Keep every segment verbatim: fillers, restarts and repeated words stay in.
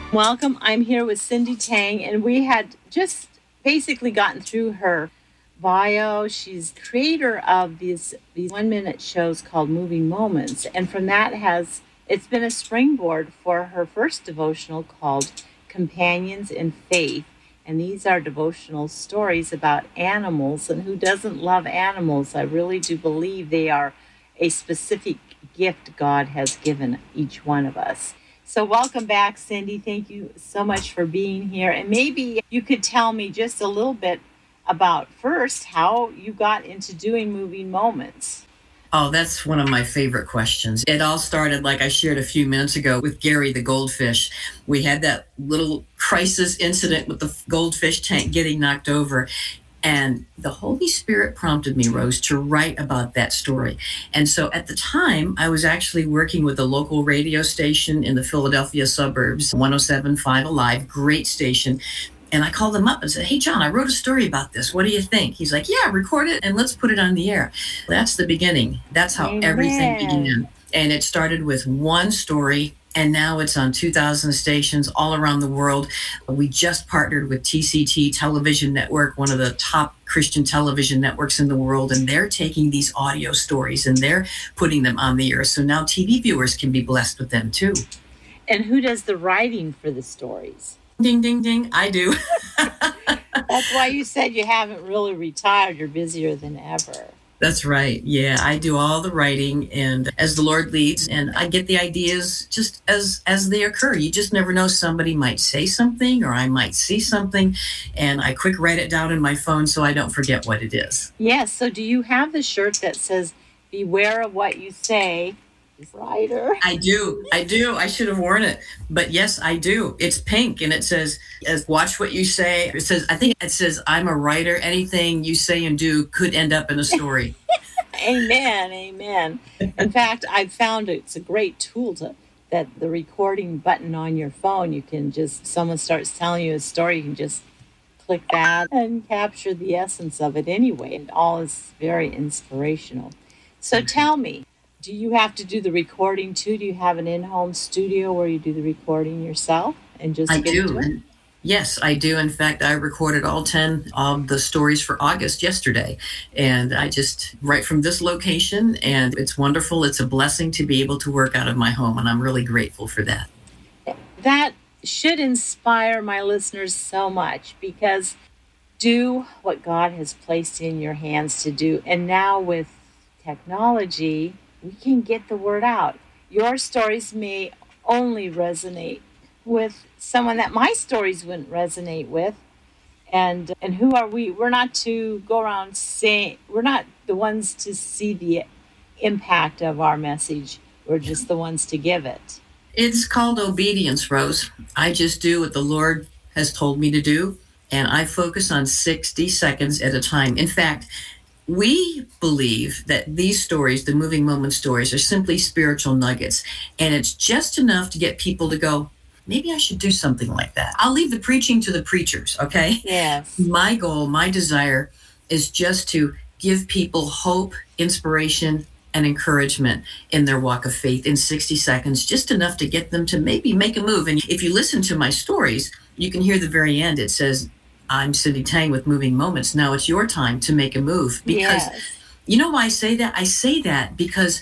Welcome. I'm here with Cindy Tang, and we had just basically gotten through her bio. She's creator of these these one minute shows called Moving Moments, and from that has it's been a springboard for her first devotional called Companions in Faith. And these are devotional stories about animals, and who doesn't love animals? I really do believe they are a specific gift God has given each one of us. So, welcome back, Cindy. Thank you so much for being here. And maybe you could tell me just a little bit about first how you got into doing Moving Moments. Oh, that's one of my favorite questions. It all started, like I shared a few minutes ago, with Gary the goldfish. We had that little crisis incident with the goldfish tank getting knocked over. And the Holy Spirit prompted me, Rose, to write about that story. And so at the time, I was actually working with a local radio station in the Philadelphia suburbs, one oh seven point five Alive, great station. And I called him up and said, hey, John, I wrote a story about this. What do you think? He's like, yeah, record it and let's put it on the air. That's the beginning. That's how Amen. Everything began. And it started with one story. And now it's on two thousand stations all around the world. We just partnered with T C T Television Network, one of the top Christian television networks in the world, and they're taking these audio stories and they're putting them on the air. So now T V viewers can be blessed with them too. And who does the writing for the stories? Ding, ding, ding. I do. That's why you said you haven't really retired. You're busier than ever. That's right. Yeah, I do all the writing and as the Lord leads, and I get the ideas just as as they occur. You just never know. Somebody might say something or I might see something, and I quick write it down in my phone so I don't forget what it is. Yes. So do you have the shirt that says, beware of what you say, writer? I do. I do. I should have worn it. But yes, I do. It's pink and it says, as watch what you say. It says, I think it says, I'm a writer. Anything you say and do could end up in a story. Amen. Amen. In fact, I've found it's a great tool to that the recording button on your phone. You can just, someone starts telling you a story, you can just click that and capture the essence of it anyway. It all is very inspirational. So tell me, do you have to do the recording too? Do you have an in-home studio where you do the recording yourself and just I get do. into it? Yes, I do. In fact, I recorded all ten of the stories for August yesterday. And I just write from this location, and it's wonderful. It's a blessing to be able to work out of my home, and I'm really grateful for that. That should inspire my listeners so much, because do what God has placed in your hands to do. And now with technology, we can get the word out. Your stories may only resonate with someone that my stories wouldn't resonate with. And and who are we? We're not to go around saying, we're not the ones to see the impact of our message. We're just the ones to give it. It's called obedience, Rose. I just do what the Lord has told me to do, and I focus on sixty seconds at a time. In fact, we believe that these stories, the moving moment stories, are simply spiritual nuggets. And it's just enough to get people to go, maybe I should do something like that. I'll leave the preaching to the preachers, okay? Yes. My goal, my desire is just to give people hope, inspiration, and encouragement in their walk of faith in sixty seconds, just enough to get them to maybe make a move. And if you listen to my stories, you can hear the very end. It says, I'm Cindy Tang with Moving Moments. Now it's your time to make a move. Because Yes. you know why I say that? I say that because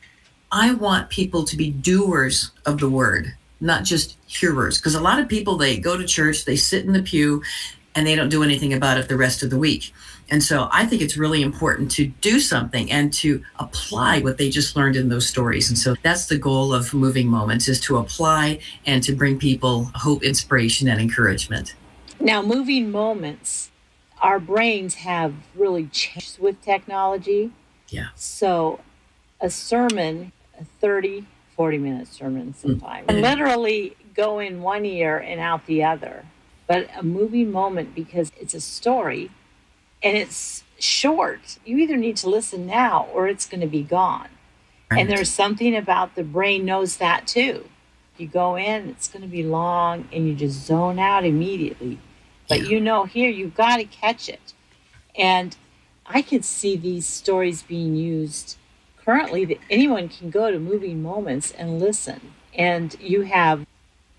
I want people to be doers of the word, not just hearers. Because a lot of people, they go to church, they sit in the pew, and they don't do anything about it the rest of the week. And so I think it's really important to do something and to apply what they just learned in those stories. And so that's the goal of Moving Moments, is to apply and to bring people hope, inspiration, and encouragement. Now, moving moments, our brains have really changed with technology. Yeah. So a sermon, a thirty, forty minute sermon sometimes, Mm-hmm. and literally go in one ear and out the other. But a moving moment, because it's a story and it's short, you either need to listen now or it's going to be gone. Right. And there's something about the brain knows that too. You go in, it's going to be long, and you just zone out immediately. But Yeah. you know, here you've got to catch it. And I could see these stories being used currently, that anyone can go to Moving Moments and listen. And you have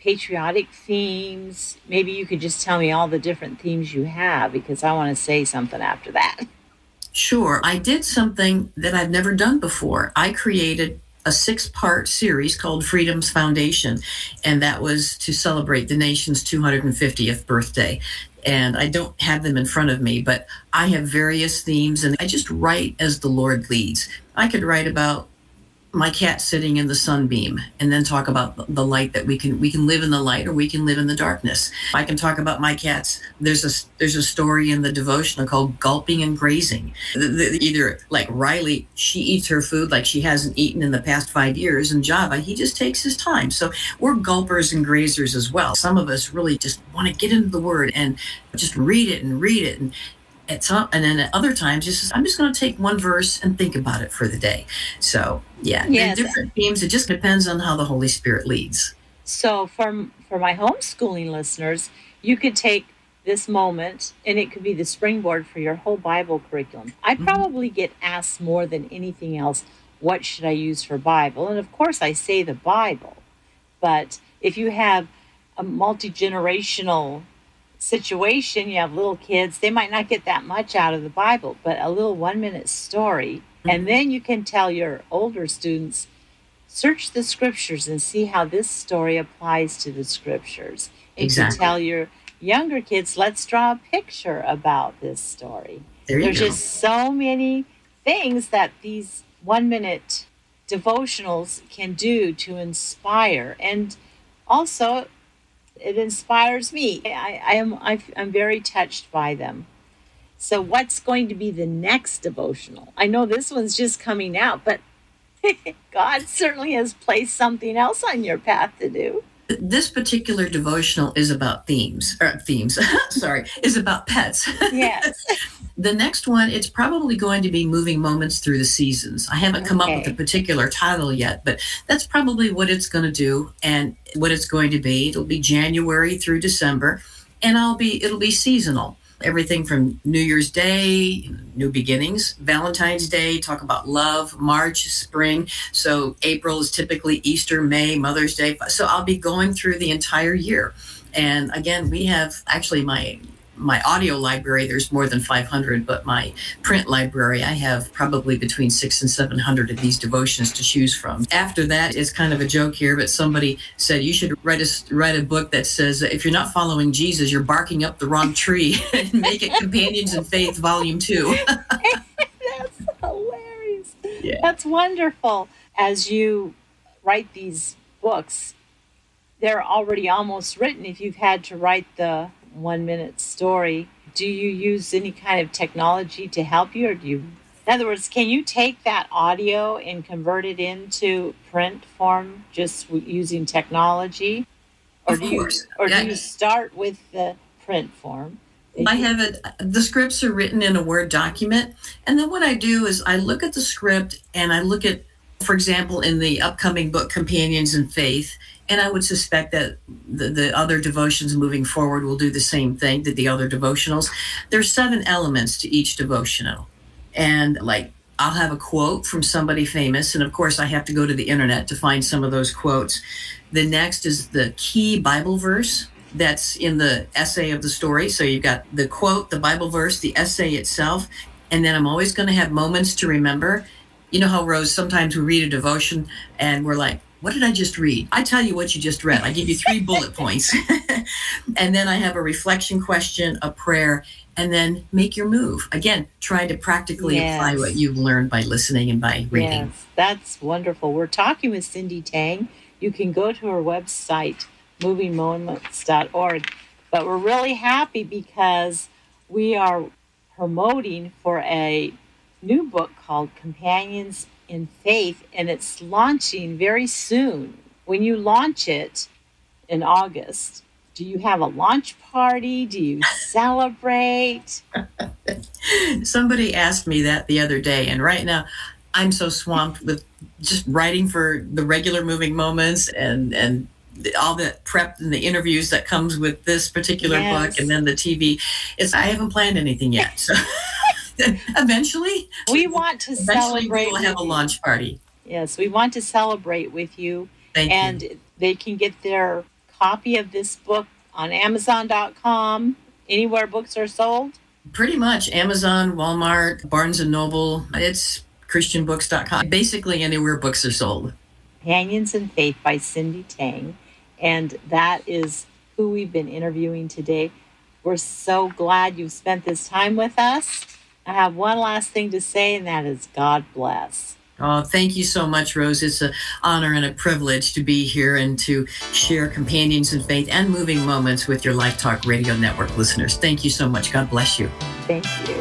patriotic themes? Maybe you could just tell me all the different themes you have, because I want to say something after that. Sure. I did something that I've never done before. I created a six-part series called Freedom's Foundation, and that was to celebrate the nation's two hundred fiftieth birthday. And I don't have them in front of me, but I have various themes, and I just write as the Lord leads. I could write about my cat sitting in the sunbeam, and then talk about the light that we can we can live in the light, or we can live in the darkness. I can talk about my cats. There's a there's a story in the devotional called Gulping and Grazing. The, the, either like Riley, she eats her food like she hasn't eaten in the past five years, and Java, he just takes his time. So we're gulpers and grazers as well. Some of us really just want to get into the Word and just read it and read it and. At some, and then at other times, just I'm just going to take one verse and think about it for the day. So, yeah, yes. different themes. It just depends on how the Holy Spirit leads. So, for, for my homeschooling listeners, you could take this moment, and it could be the springboard for your whole Bible curriculum. I probably mm-hmm. get asked more than anything else, what should I use for Bible? And of course, I say the Bible. But if you have a multi-generational situation, you have little kids, they might not get that much out of the Bible, but a little one minute story. Mm-hmm. And then you can tell your older students, search the scriptures and see how this story applies to the scriptures. And exactly. you can tell your younger kids, let's draw a picture about this story. There you There's go. just so many things that these one minute devotionals can do to inspire. And also, it inspires me. I, I am I, I'm very touched by them. So what's going to be the next devotional? I know this one's just coming out, but God certainly has placed something else on your path to do. This particular devotional is about themes, or themes, sorry, is about pets. Yes. The next one, it's probably going to be Moving Moments Through the Seasons. I haven't come okay. up with a particular title yet, but that's probably what it's going to do and what it's going to be. It'll be January through December, and I'll be it'll be seasonal. Everything from New Year's Day, new beginnings, Valentine's Day, talk about love, March, spring. So April is typically Easter, May, Mother's Day. So I'll be going through the entire year. And again, we have actually my my audio library, there's more than five hundred, but my print library, I have probably between six and seven hundred of these devotions to choose from. After that is kind of a joke here, but somebody said you should write a, write a book that says, if you're not following Jesus, you're barking up the wrong tree, and make it Companions in Faith, Volume two. That's hilarious. Yeah. That's wonderful. As you write these books, they're already almost written. If you've had to write the one minute story, do you use any kind of technology to help you, or do you, in other words, can you take that audio and convert it into print form just using technology, or of do course. you or yeah. do you start with the print form? I have it, the scripts are written in a Word document, and then what I do is I look at the script and I look at, for example, in the upcoming book Companions in Faith, and I would suspect that the, the other devotions moving forward will do the same thing that the other devotionals. There's seven elements to each devotional. And like, I'll have a quote from somebody famous. And of course, I have to go to the internet to find some of those quotes. The next is the key Bible verse that's in the essay of the story. So you've got the quote, the Bible verse, the essay itself. And then I'm always going to have moments to remember. You know how, Rose, sometimes we read a devotion and we're like, what did I just read? I tell you what you just read. I give you three bullet points. And then I have a reflection question, a prayer, and then make your move. Again, try to practically yes. apply what you've learned by listening and by reading. Yes, that's wonderful. We're talking with Cindy Tang. You can go to her website, moving moments dot org. But we're really happy because we are promoting for a new book called Companions in Faith, and it's launching very soon. When you launch it in August, do you have a launch party? Do you celebrate? Somebody asked me that the other day, and right now I'm so swamped with just writing for the regular Moving Moments and and all the prep and the interviews that comes with this particular yes. book, and then the T V. It's I haven't planned anything yet, so eventually we want to eventually celebrate. We'll have a launch party. Yes, we want to celebrate with you. Thank and you. They can get their copy of this book on Amazon dot com, anywhere books are sold? Pretty much. Amazon, Walmart, Barnes and Noble. It's Christian Books dot com. Basically anywhere books are sold. Companions in Faith by Cindy Tang. And that is who we've been interviewing today. We're so glad you've spent this time with us. I have one last thing to say, and that is God bless. Oh, thank you so much, Rose. It's an honor and a privilege to be here and to share Companions in Faith and moving moments with your Life Talk Radio Network listeners. Thank you so much. God bless you. Thank you.